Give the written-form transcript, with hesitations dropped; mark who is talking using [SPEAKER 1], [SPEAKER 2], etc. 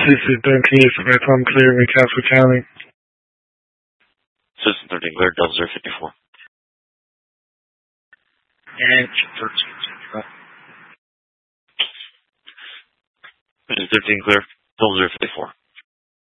[SPEAKER 1] CC13 submit unclear in Castle County.
[SPEAKER 2] Citizen 13 clear, 0054.
[SPEAKER 3] And 13.
[SPEAKER 2] Citizen 13 clear, 0054.